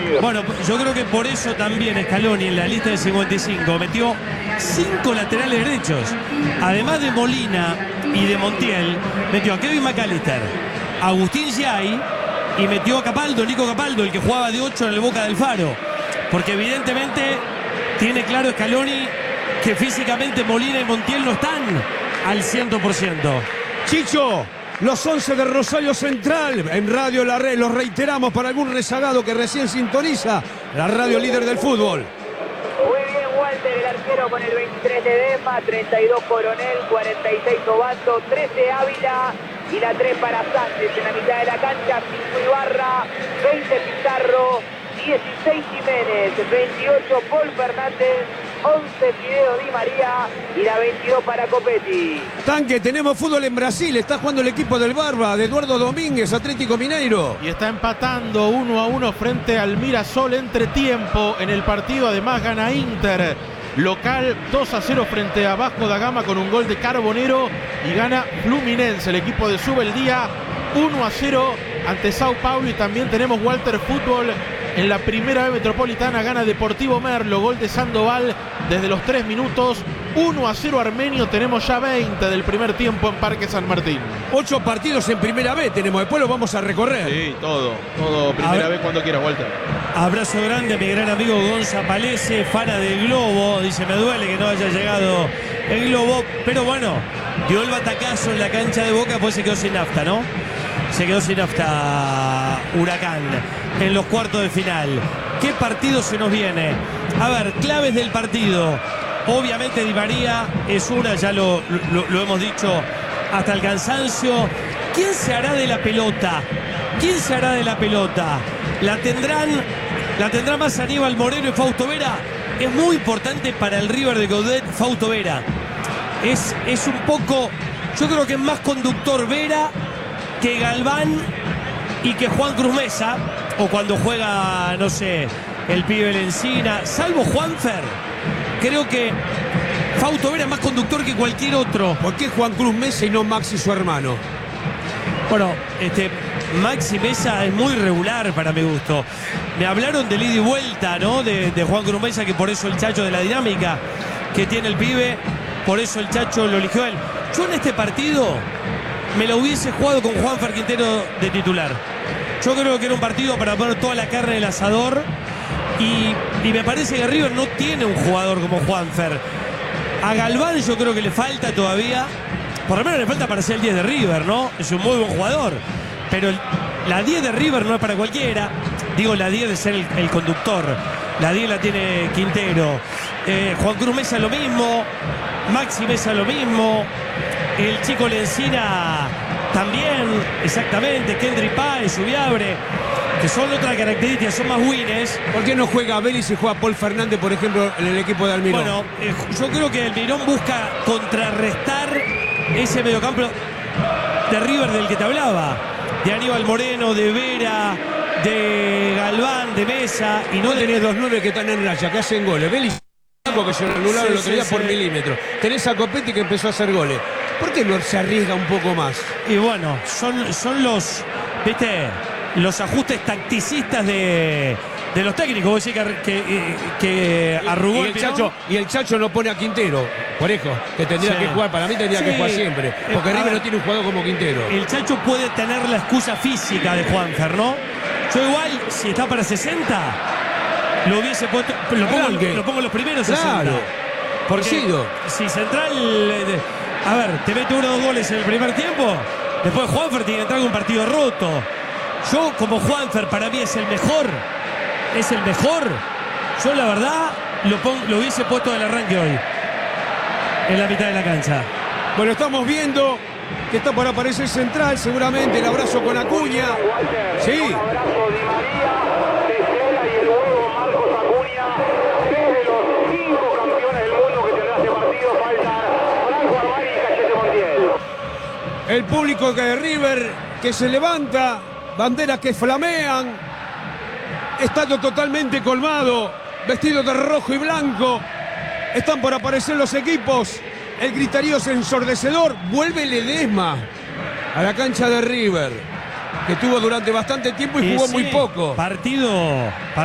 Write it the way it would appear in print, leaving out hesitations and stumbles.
Bueno, yo creo que por eso también Scaloni en la lista de 55 metió 5 laterales derechos. Además de Molina y de Montiel, metió a Kevin McAllister, a Agustín Giai y metió a Capaldo, Nico Capaldo, el que jugaba de 8 en el Boca del Faro. Porque evidentemente tiene claro Scaloni que físicamente Molina y Montiel no están al 100%. Chicho, los 11 de Rosario Central, en Radio La Red, los reiteramos para algún rezagado que recién sintoniza la radio líder del fútbol. Muy bien, Walter, el arquero con el 23 de Dema, 32 Coronel, 46 Obando, 13 Ávila y la 3 para Sánchez en la mitad de la cancha, 5 Ibarra, 20 Pizarro, 16 Jiménez, 28 Paul Fernández, 11 Fideo Di María y la 22 para Copetti. Tanque, tenemos fútbol en Brasil, está jugando el equipo del Barba, de Eduardo Domínguez, Atlético Mineiro. Y está empatando 1-1 frente al Mirasol entretiempo en el partido. Además gana Inter, local 2-0 frente a Vasco da Gama con un gol de Carbonero. Y gana Fluminense, el equipo de Subeldía, 1-0 ante Sao Paulo. Y también tenemos Walter Fútbol en la primera B metropolitana, gana Deportivo Merlo, gol de Sandoval desde los 3 minutos, 1-0 Armenio. Tenemos ya 20 del primer tiempo en Parque San Martín. 8 partidos en primera B tenemos, después lo vamos a recorrer. Sí, todo primera vez cuando quieras, Walter. Abrazo grande a mi gran amigo Gonza Palese, fana del Globo. Dice, me duele que no haya llegado el Globo, pero bueno, dio el batacazo en la cancha de Boca, pues se quedó sin nafta, ¿no? Se quedó sin nafta Huracán en los cuartos de final. ¿Qué partido se nos viene? A ver, claves del partido. Obviamente Di María es una, ya lo hemos dicho hasta el cansancio. ¿Quién se hará de la pelota? ¿Quién se hará de la pelota? ¿La tendrá más Aníbal Moreno y Fausto Vera? Es muy importante para el River de Coudet Fausto Vera. Es un poco, yo creo que es más conductor Vera que Galván y que Juan Cruz Mesa, o cuando juega, no sé, el pibe Lencina, salvo Juanfer. Creo que Fausto Vera es más conductor que cualquier otro. ¿Por qué Juan Cruz Mesa y no Maxi su hermano? Bueno, Maxi Mesa es muy regular para mi gusto. Me hablaron del ida y vuelta, ¿no? De Juan Cruz Mesa, que por eso el Chacho, de la dinámica que tiene el pibe, por eso el Chacho lo eligió él. Yo en este partido me lo hubiese jugado con Juanfer Quintero de titular. Yo creo que era un partido para poner toda la carne en el asador. Y me parece que River no tiene un jugador como Juanfer. A Galván yo creo que le falta todavía. Por lo menos le falta para ser el 10 de River, ¿no? Es un muy buen jugador. Pero la 10 de River no es para cualquiera. Digo, la 10 de ser el conductor. La 10 la tiene Quintero. Juan Cruz Mesa lo mismo. Maxi Mesa lo mismo. El chico Lencina también, exactamente. Kendry Páez, Subiabre, que son otra característica, son más winners. ¿Por qué no juega Vélez y juega Paul Fernández, por ejemplo, en el equipo de Almirón? Bueno, yo creo que Almirón busca contrarrestar ese mediocampo de River del que te hablaba. De Aníbal Moreno, de Vera, de Galván, de Mesa. Y no tenés 2-9 que están en raya, que hacen goles. Vélez, que se anularon el otro día por milímetros. Tenés a Copetti que empezó a hacer goles. ¿Por qué no se arriesga un poco más? Y bueno, son los, ¿viste? Los ajustes tacticistas de los técnicos. Vos decís que arrugó y el Chacho no pone a Quintero. Por eso, que tendría que jugar. Para mí tendría que jugar siempre. Porque River no tiene un jugador como Quintero. El Chacho puede tener la excusa física de Juanfer, ¿no? Yo igual, si está para 60, lo hubiese puesto. Lo pongo los primeros 60. Claro. Porque si Central. A ver, te mete 1 o 2 goles en el primer tiempo. Después Juanfer tiene que entrar con un partido roto. Yo, como Juanfer, para mí es el mejor. Es el mejor. Yo, la verdad, lo hubiese puesto del arranque hoy. En la mitad de la cancha. Bueno, estamos viendo que está por aparecer Central, seguramente. El abrazo con Acuña. Sí. Un abrazo Di María, Tejera y el huevo Marcos Acuña. 3 de los 5 campeones del mundo que tendrá este partido. Faltan Franco Armani y Cachete Montiel. El público que de River que se levanta, banderas que flamean, estadio totalmente colmado, vestido de rojo y blanco. Están por aparecer los equipos. El griterío es ensordecedor. Vuelve Ledesma a la cancha de River, que estuvo durante bastante tiempo y jugó muy poco. Partido